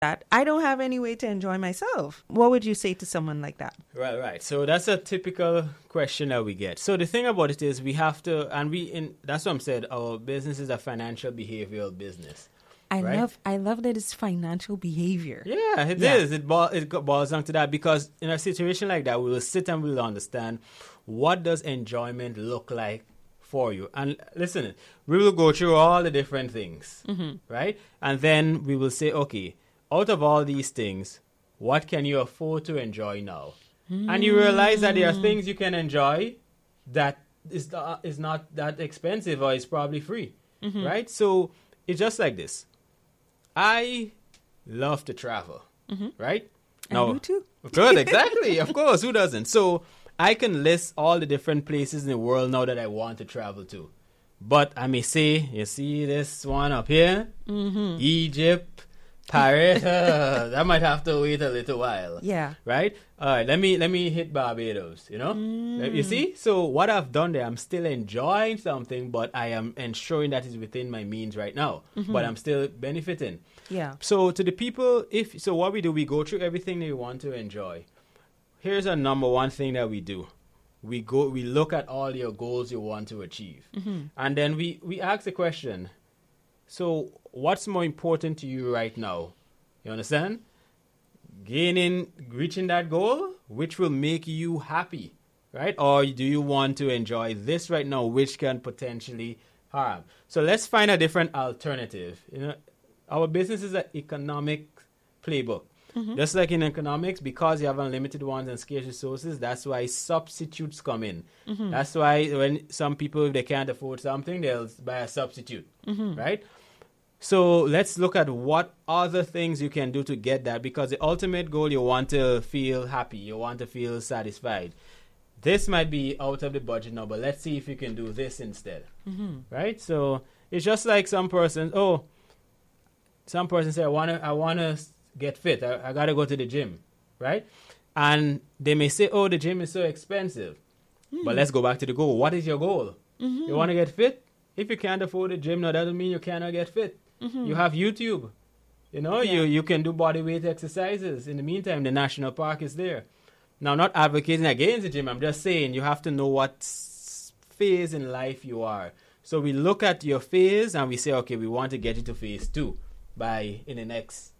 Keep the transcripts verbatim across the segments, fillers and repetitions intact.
that, I don't have any way to enjoy myself. What would you say to someone like that? Right, right. So that's a typical question that we get. So the thing about it is we have to, and we, in that's what I'm saying, our business is a financial behavioral business. I right? love I love that it's financial behavior. Yeah, it Yeah. is. It, bo- it go- boils down to that because in a situation like that, we will sit and we will understand what does enjoyment look like for you. And listen, we will go through all the different things, Mm-hmm. right? And then we will say, okay, out of all these things, what can you afford to enjoy now? Mm. And you realize that there are things you can enjoy that is, uh, is not that expensive or is probably free, Mm-hmm. right? So it's just like this. I love to travel, Mm-hmm. right? I Now, do too. good, exactly. Of course, who doesn't? So I can list all the different places in the world now that I want to travel to. But I may say, you see this one up here? Mm-hmm. Egypt, Paris. uh, that might have to wait a little while. Yeah. Right? All right, let me let me hit Barbados, you know? Mm. You see? So what I've done there, I'm still enjoying something, but I am ensuring that it's within my means right now. Mm-hmm. But I'm still benefiting. Yeah. So to the people, if so what we do, we go through everything that we want to enjoy. Here's a number one thing that we do. We go we look at all your goals you want to achieve. Mm-hmm. And then we, we ask the question, so what's more important to you right now? You understand? Gaining, reaching that goal, which will make you happy, right? Or do you want to enjoy this right now, which can potentially harm? So let's find a different alternative. You know, our business is an economic playbook. Mm-hmm. Just like in economics, because you have unlimited ones and scarce resources, that's why substitutes come in. Mm-hmm. That's why when some people, if they can't afford something, they'll buy a substitute, Mm-hmm. right? So let's look at what other things you can do to get that, because the ultimate goal, you want to feel happy, you want to feel satisfied. This might be out of the budget now, but let's see if you can do this instead, Mm-hmm. right? So it's just like some person, oh, some person say, I want to I want to get fit, I, I got to go to the gym, right? And they may say, oh, the gym is so expensive. Mm. But let's go back to the goal. What is your goal? Mm-hmm. You want to get fit? If you can't afford a gym, no, that doesn't mean you cannot get fit. Mm-hmm. You have YouTube. You know, Yeah. you, you can do body weight exercises. In the meantime, the national park is there. Now, not advocating against the gym. I'm just saying you have to know what s- phase in life you are. So we look at your phase and we say, okay, we want to get you to phase two by in the next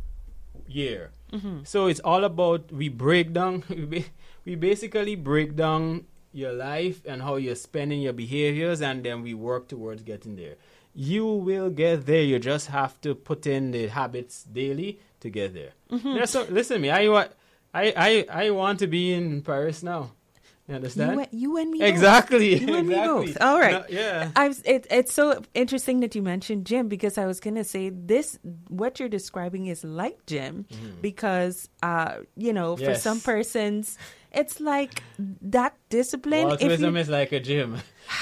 year. Mm-hmm. So it's all about, we break down, we ba- we basically break down your life and how you're spending your behaviors, and then we work towards getting there. You will get there. You just have to put in the habits daily to get there. Mm-hmm. There's so, listen to me. I, wa- I, I, I want to be in Paris now. You understand? You, and- you and me exactly. both. You and me exactly. both. All right. No, yeah. I was, it, it's so interesting that you mentioned gym, because I was going to say this, what you're describing is like gym, Mhm. because, uh, you know, for Yes. some persons, it's like that discipline. If Altruism you, is like a gym.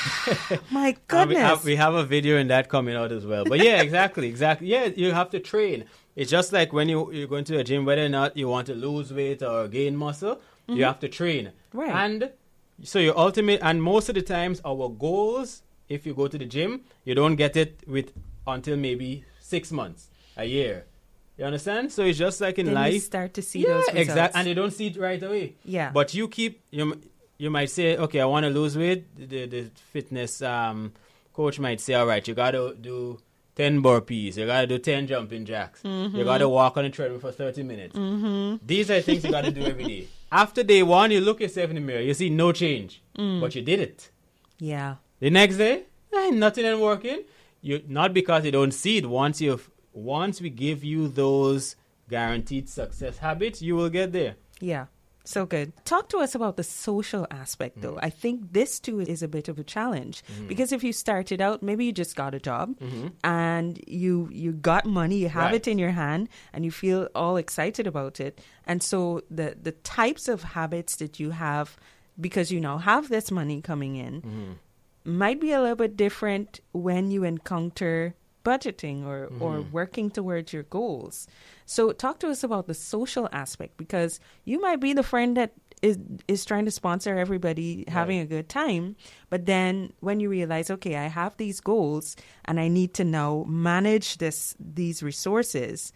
my Uh, we, goodness. have, we have a video in that coming out as well. But yeah, exactly, exactly. Yeah, you have to train. It's just like when you, you're going to a gym, whether or not you want to lose weight or gain muscle, you have to train. Right. And so your ultimate, and most of the times our goals, if you go to the gym, you don't get it with until maybe six months, a year. You understand? So it's just like in then life. you start to see yeah, those results. exactly. And you don't see it right away. Yeah. But you keep, you, m- you might say, okay, I want to lose weight. The, the fitness um, coach might say, all right, you got to do ten burpees. You got to do ten jumping jacks. Mm-hmm. You got to walk on the treadmill for thirty minutes. Mm-hmm. These are things you got to do every day. After day one, you look yourself in the mirror. You see no change. Mm. But you did it. Yeah. The next day, eh, nothing ain't working. You, not because you don't see it. Once, you've, once we give you those guaranteed success habits, you will get there. Yeah. So good. Talk to us about the social aspect, though. Mm. I think this, too, is a bit of a challenge. Mm. Because if you started out, maybe you just got a job Mhm. and you you got money, you have Right. it in your hand, and you feel all excited about it. And so the, the types of habits that you have, because you now have this money coming in, Mhm. might be a little bit different when you encounter budgeting or, or Mhm. working towards your goals. So talk to us about the social aspect, because you might be the friend that is is trying to sponsor everybody having Right. a good time, but then when you realize, okay, I have these goals and I need to now manage this these resources,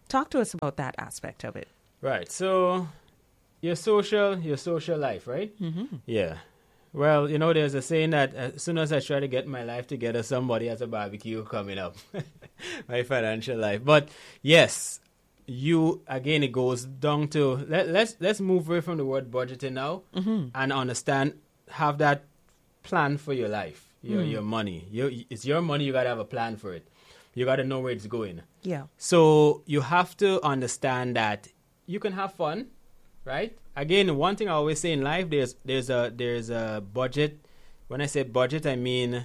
Talk to us about that aspect of it. Right. So your social, your social life, right? Mm-hmm. Yeah. Well, you know, there's a saying that as soon as I try to get my life together, somebody has a barbecue coming up. My financial life. But yes, you, again, it goes down to, let, let's let's move away from the word budgeting now Mm-hmm. and understand, have that plan for your life, your, Mm. your money. Your, it's your money, you got to have a plan for it. You got to know where it's going. Yeah. So you have to understand that you can have fun, right? Again, one thing I always say in life, there's there's a there's a budget. When I say budget, I mean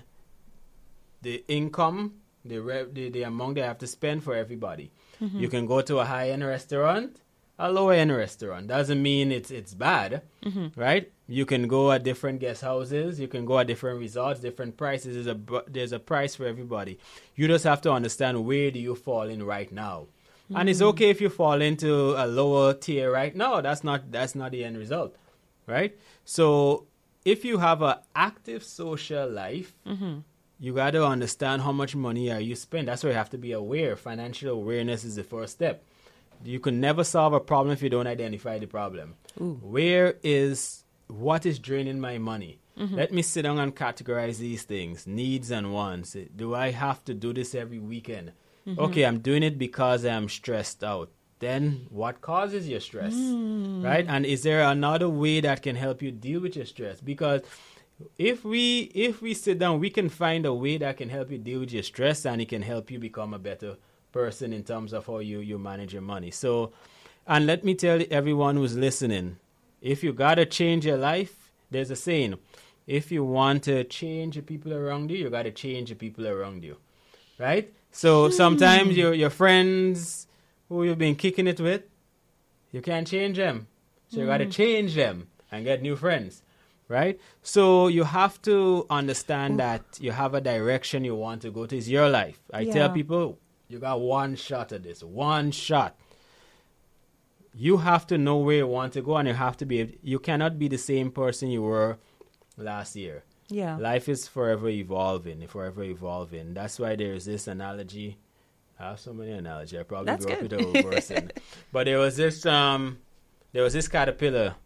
the income, the re- the, the amount they have to spend for everybody. Mm-hmm. You can go to a high-end restaurant, a low-end restaurant. Doesn't mean it's it's bad, Mm-hmm. right? You can go at different guest houses. You can go at different resorts, different prices. There's a bu- there's a price for everybody. You just have to understand where do you fall in right now. And it's okay if you fall into a lower tier right now. That's not that's not the end result, right? So if you have an active social life, Mm-hmm. you got to understand how much money are you spend. That's where you have to be aware. Financial awareness is the first step. You can never solve a problem if you don't identify the problem. Ooh. Where is what is draining my money? Mm-hmm. Let me sit down and categorize these things, needs and wants. Do I have to do this every weekend? Mm-hmm. Okay, I'm doing it because I'm stressed out. Then what causes your stress? Mm. Right? And is there another way that can help you deal with your stress? Because if we if we sit down, we can find a way that can help you deal with your stress, and it can help you become a better person in terms of how you, you manage your money. So, and let me tell everyone who's listening, if you got to change your life, there's a saying, if you want to change the people around you, you got to change the people around you. Right? So sometimes your your friends who you've been kicking it with, you can't change them. So you got to change them and get new friends, right? So you have to understand that you have a direction you want to go to. It's your life. I Yeah. tell people, you got one shot at this, one shot. You have to know where you want to go, and you have to be, you cannot be the same person you were last year. Yeah. Life is forever evolving, forever evolving. That's why there's this analogy. I have so many analogies. I probably That's grew up good. with a person. But there was this um there was this caterpillar.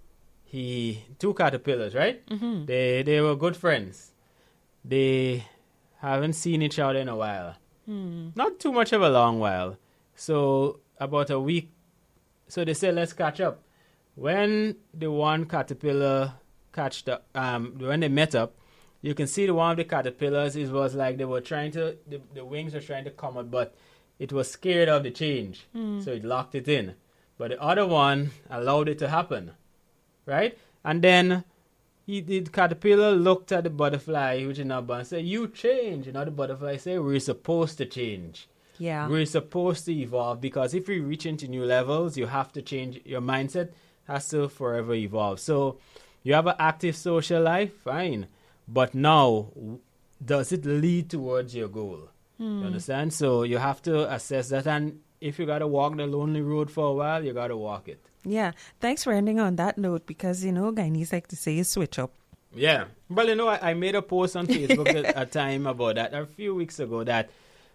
He two caterpillars, right? Mm-hmm. They they were good friends. They haven't seen each other in a while. Mm. Not too much of a long while. So about a week. So they said, let's catch up. When the one caterpillar catched up, um, when they met up, you can see the one of the caterpillars, it was like they were trying to, the, the wings were trying to come out, but it was scared of the change. Mm. So it locked it in. But the other one allowed it to happen. Right? And then he, the caterpillar looked at the butterfly, which is not born, and said, you change. You know, the butterfly said, we're supposed to change. Yeah. We're supposed to evolve, because if we reach into new levels, you have to change. Your mindset has to forever evolve. So you have an active social life, fine. But now, w- does it lead towards your goal? Mm. You understand? So you have to assess that. And if you got to walk the lonely road for a while, you got to walk it. Yeah. Thanks for ending on that note, because, you know, Guyanese like to say switch up. Yeah. Well, you know, I, I made a post on Facebook at a time about that a few weeks ago, that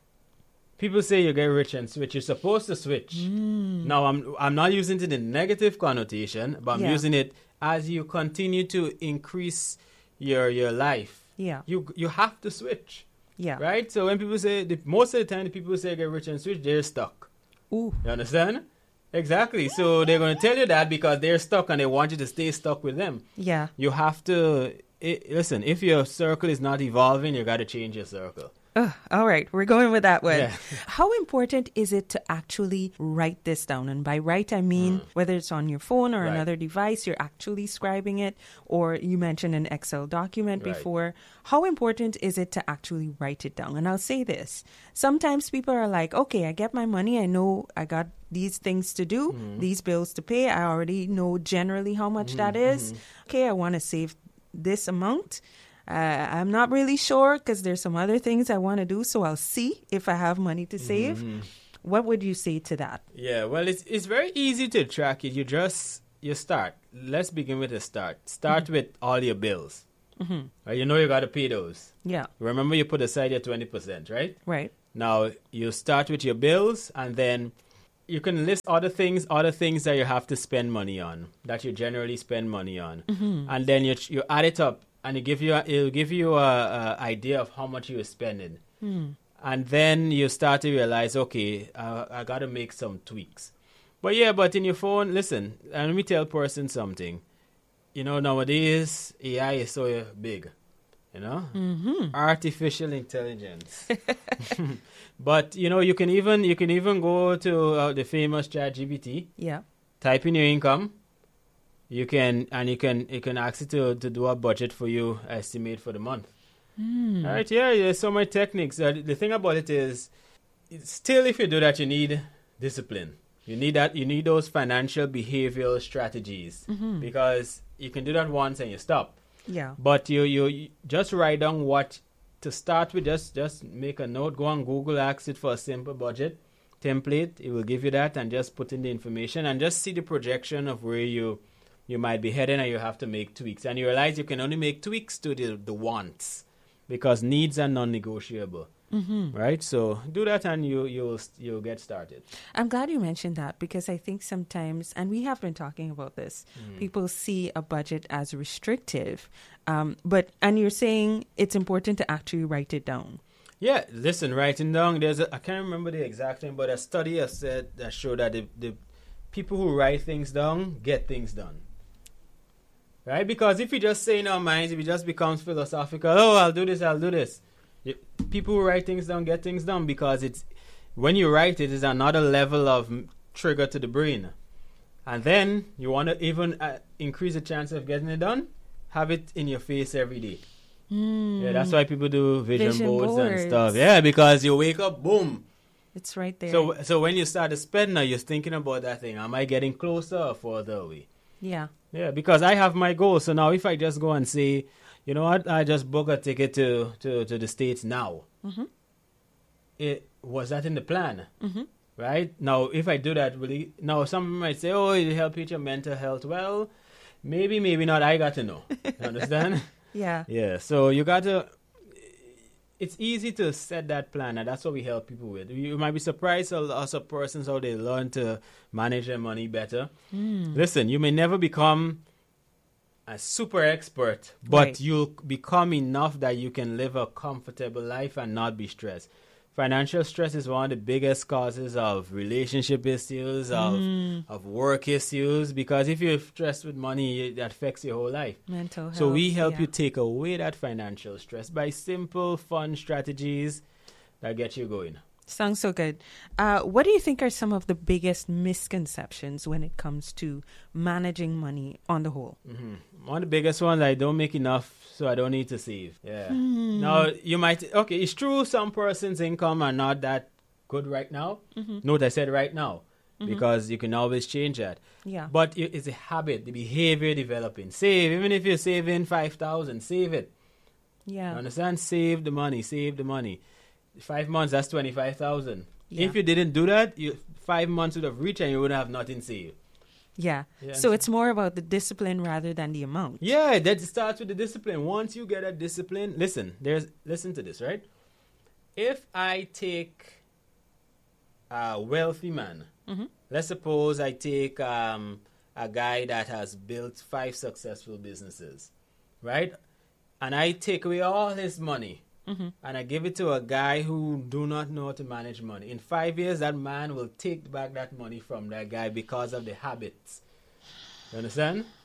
people say you get rich and switch. You're supposed to switch. Mm. Now, I'm I'm not using it in a negative connotation, but I'm Yeah. using it as you continue to increase your your life. Yeah. You you have to switch, Yeah. right? So when people say, the, most of the time, the people who say get rich and switch, they're stuck. Ooh. You understand? Exactly. So they're going to tell you that because they're stuck and they want you to stay stuck with them. Yeah. You have to, I listen, if your circle is not evolving, you got to change your circle. Ugh, all right, we're going with that one. Yeah. How important is it to actually write this down? And by write, I mean whether it's on your phone or Right. another device, you're actually scribing it, or you mentioned an Excel document Right. before. How important is it to actually write it down? And I'll say this. Sometimes people are like, okay, I get my money. I know I got these things to do, these bills to pay. I already know generally how much that is. Okay, I want to save this amount. Uh, I'm not really sure because there's some other things I want to do, so I'll see if I have money to save. Mm-hmm. What would you say to that? Yeah, well, it's it's very easy to track it. You just, you start. Let's begin with the start. Start with all your bills. Mm-hmm. Right? You know you got to pay those. Yeah, Remember, you put aside your twenty percent, right? right. Now, you start with your bills, and then you can list other things, other things that you have to spend money on, that you generally spend money on, Mm-hmm. and then you you add it up, and it give you a, it'll give you a, a idea of how much you're spending, Mm. and then you start to realize, okay, uh, I got to make some tweaks. But yeah, but in your phone, listen, and let me tell person something. You know, nowadays A I is so big. You know, Mm-hmm. artificial intelligence. But you know, you can even you can even go to uh, the famous ChatGPT, Yeah. type in your income. You can and you can you can ask it to to do a budget for you, estimate for the month. Mm. All right, yeah, there's so many techniques. Uh, the thing about it is, it's still, if you do that, you need discipline. You need that. You need those financial behavioral strategies, Mm-hmm. because you can do that once and you stop. Yeah. But you, you you just write down what to start with. Just just make a note. Go on Google, ask it for a simple budget template. It will give you that, and just put in the information and just see the projection of where you you might be heading, and you have to make tweaks. And you realize you can only make tweaks to the the wants, because needs are non-negotiable. Mm-hmm. Right? So do that, and you you'll you'll get started. I'm glad you mentioned that, because I think sometimes, and we have been talking about this, Mm. people see a budget as restrictive. Um, but, and you're saying it's important to actually write it down. Yeah, listen, writing down, there's a, I can't remember the exact thing, but a study has said that showed that the, the people who write things down get things done. Right? Because if we just say in our minds, if it just becomes philosophical, oh, I'll do this, I'll do this. You, people who write things down get things done, because it's when you write it, it's another level of m- trigger to the brain. And then you want to even uh, increase the chance of getting it done, have it in your face every day. Mm. Yeah, that's why people do vision, Vision boards, boards. and stuff. Yeah, because you wake up, boom. It's right there. So so when you start to spend now, you're thinking about that thing. Am I getting closer or further away? yeah. Yeah, because I have my goal. So now if I just go and say, you know what, I just book a ticket to, to, to the States now. Mm-hmm. It was that in the plan? Mm-hmm. Right? Now, if I do that, will it, now some might say, oh, it'll help with your mental health. Well, maybe, maybe not. I got to know. You understand? Yeah. Yeah, so you got to, it's easy to set that plan, and that's what we help people with. You might be surprised at lots of persons how they learn to manage their money better. Mm. Listen, you may never become a super expert, but Right. you'll become enough that you can live a comfortable life and not be stressed. Financial stress is one of the biggest causes of relationship issues, of Mm. of work issues, because if you're stressed with money, it affects your whole life. Mental health. So we help yeah. you take away that financial stress by simple, fun strategies that get you going. Sounds so good. Uh, what do you think are some of the biggest misconceptions when it comes to managing money on the whole? hmm One of the biggest ones, I don't make enough, so I don't need to save. Yeah. Hmm. Now, you might, okay, it's true some person's income are not that good right now. Mm-hmm. Note I said right now, Mhm. because you can always change that. Yeah. But it- it's a habit, the behavior developing. Save, even if you're saving five thousand, save it. Yeah. You understand? Save the money, save the money. Five months, that's twenty-five thousand. Yeah. If you didn't do that, you, five months would have reached and you wouldn't have nothing saved. Yeah. Yeah. So it's more about the discipline rather than the amount. Yeah, that starts with the discipline. Once you get a discipline, listen, there's listen to this, right? If I take a wealthy man, Mhm. let's suppose I take um, a guy that has built five successful businesses, right? And I take away all his money Mhm. and I give it to a guy who do not know how to manage money. In five years, that man will take back that money from that guy because of the habits. You understand?